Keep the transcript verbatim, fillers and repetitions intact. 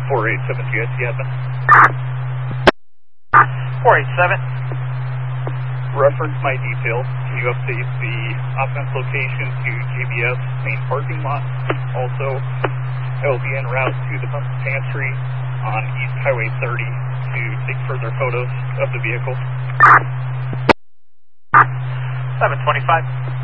four eight seven, G I T admin. four eight seven. Reference my details. Can you update the offense location to J B S main parking lot? Also, I will be en route to the pantry on East Highway thirty to take further photos of the vehicle. seven twenty-five.